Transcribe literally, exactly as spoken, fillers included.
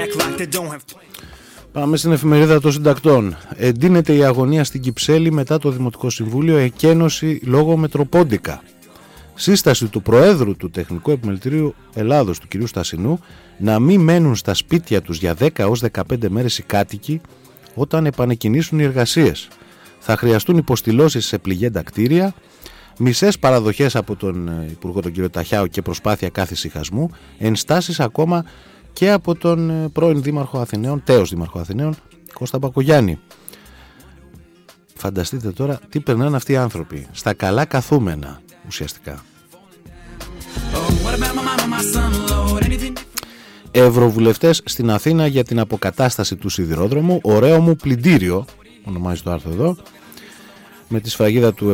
Πάμε στην εφημερίδα των συντακτών. Εντείνεται η αγωνία στην Κυψέλη μετά το Δημοτικό Συμβούλιο, εκένωση λόγω Μετροπόντικα. Σύσταση του Προέδρου του Τεχνικού Επιμελητηρίου Ελλάδος, του κ. Στασινού, να μην μένουν στα σπίτια τους για δέκα έως δεκαπέντε μέρες οι κάτοικοι όταν επανεκκινήσουν οι εργασίες. Θα χρειαστούν υποστηλώσεις σε πληγέντα κτίρια, μισές παραδοχές από τον Υπουργό τον κ. Ταχιάου και προσπάθεια καθησυχασμού, ενστάσεις ακόμα και από τον πρώην Δήμαρχο Αθηναίων, τέος Δήμαρχο Αθηναίων, Κώστα Μπακογιάννη. Φανταστείτε τώρα τι περνάνε αυτοί οι άνθρωποι, στα καλά καθούμενα ουσιαστικά. Ευρωβουλευτές στην Αθήνα για την αποκατάσταση του σιδηρόδρομου. Ωραίο μου πλυντήριο, ονομάζει το άρθρο εδώ, με τη σφραγίδα του